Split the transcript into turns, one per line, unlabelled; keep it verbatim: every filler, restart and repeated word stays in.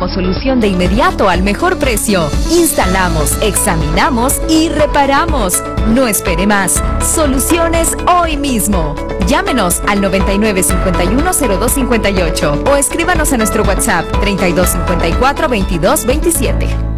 damos solución de inmediato al mejor precio. Instalamos, examinamos y reparamos. No espere más. Soluciones hoy mismo. Llámenos al noventa y nueve cincuenta y uno cero dos cincuenta y ocho o escríbanos a nuestro WhatsApp treinta y dos cincuenta y cuatro veintidós veintisiete.